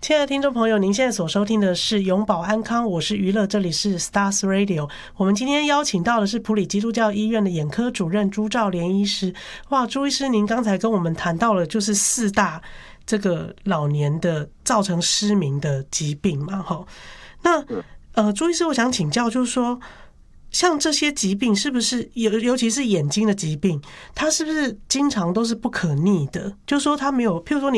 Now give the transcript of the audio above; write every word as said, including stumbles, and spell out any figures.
亲爱的听众朋友，您现在所收听的是永保安康，我是娱乐，这里是 Stars Radio。我们今天邀请到的是埔里基督教医院的眼科主任朱兆莲医师。哇，朱医师，您刚才跟我们谈到了就是四大这个老年的造成失明的疾病嘛，哈。那呃，朱医师，我想请教，就是说，像这些疾病是不是尤尤其是眼睛的疾病，它是不是经常都是不可逆的？就是说，它没有，譬如说你